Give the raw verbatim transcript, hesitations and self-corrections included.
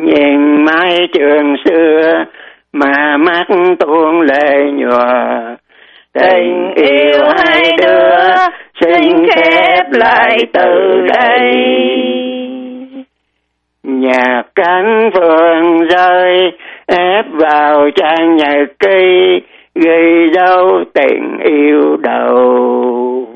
nhìn mái trường xưa mà mắt tuôn lệ nhòa. Tình yêu hai đứa xin khép lại từ đây. Nhạc cánh phượng rơi ép vào trang nhật ký, ghi dấu tình yêu đầu.